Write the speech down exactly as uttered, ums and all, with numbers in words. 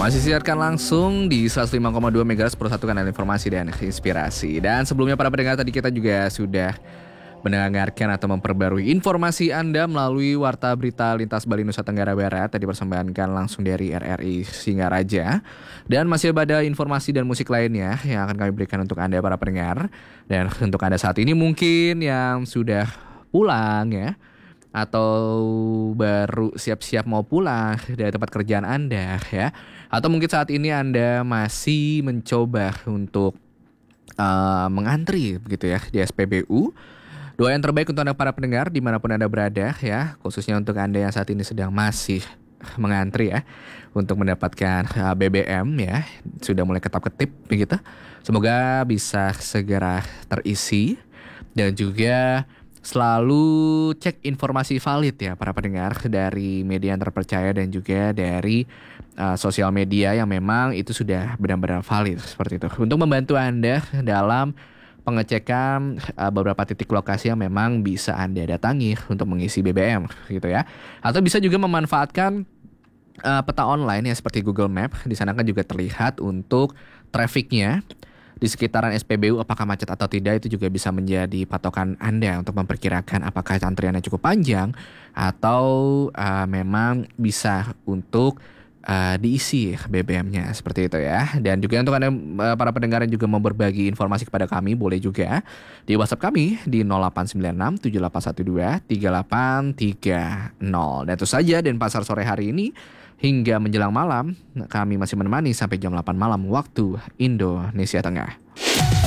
Masih siarkan langsung di seratus lima koma dua MHz Persatu Kanal Informasi dan Inspirasi. Dan sebelumnya para pendengar, tadi kita juga sudah mendengarkan atau memperbarui informasi Anda melalui Warta Berita Lintas Bali Nusa Tenggara Barat. Tadi persembahkan langsung dari R R I Singaraja. Dan masih ada informasi dan musik lainnya yang akan kami berikan untuk Anda para pendengar. Dan untuk Anda saat ini mungkin yang sudah pulang ya, atau baru siap-siap mau pulang dari tempat kerjaan Anda ya, atau mungkin saat ini Anda masih mencoba untuk uh, mengantri begitu ya di S P B U. Doa yang terbaik untuk Anda para pendengar dimanapun Anda berada ya, khususnya untuk Anda yang saat ini sedang masih mengantri ya untuk mendapatkan uh, B B M ya, sudah mulai ketap-ketip begitu. Semoga bisa segera terisi dan juga selalu cek informasi valid ya para pendengar dari media yang terpercaya dan juga dari uh, sosial media yang memang itu sudah benar-benar valid seperti itu. Untuk membantu Anda dalam pengecekan uh, beberapa titik lokasi yang memang bisa Anda datangi untuk mengisi B B M gitu ya. Atau bisa juga memanfaatkan uh, peta online ya seperti Google Map. Di sana kan juga terlihat untuk trafficnya di sekitaran S P B U, apakah macet atau tidak, itu juga bisa menjadi patokan Anda untuk memperkirakan apakah antriannya cukup panjang atau uh, memang bisa untuk uh, diisi B B M-nya seperti itu ya. Dan juga untuk Anda uh, para pendengar yang juga mau berbagi informasi kepada kami, boleh juga di WhatsApp kami di nol delapan sembilan enam tujuh delapan satu dua tiga delapan tiga nol. Dan itu saja Denpasar sore hari ini. Hingga menjelang malam, kami masih menemani sampai jam delapan malam waktu Indonesia Tengah.